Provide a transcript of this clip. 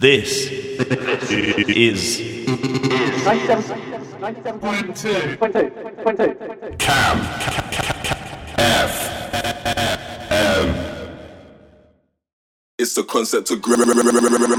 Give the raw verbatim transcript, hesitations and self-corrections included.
This is ninety-seven point two Cam F M. It's the concept of